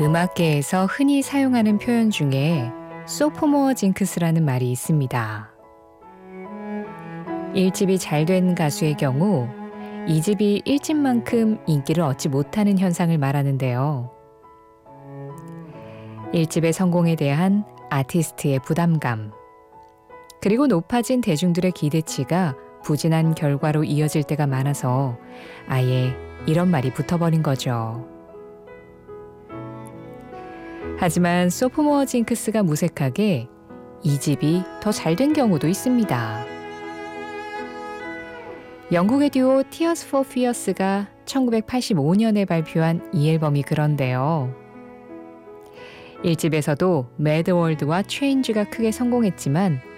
음악계에서 흔히 사용하는 표현 중에 소포모어 징크스라는 말이 있습니다. 1집이 잘 된 가수의 경우 2집이 1집만큼 인기를 얻지 못하는 현상을 말하는데요. 1집의 성공에 대한 아티스트의 부담감, 그리고 높아진 대중들의 기대치가 부진한 결과로 이어질 때가 많아서 아예 이런 말이 붙어버린 거죠. 하지만 소포모어 징크스가 무색하게 2집이 더 잘 된 경우도 있습니다. 영국의 듀오 Tears for Fears가 1985년에 발표한 이 앨범이 그런데요. 1집에서도 Mad World와 Change가 크게 성공했지만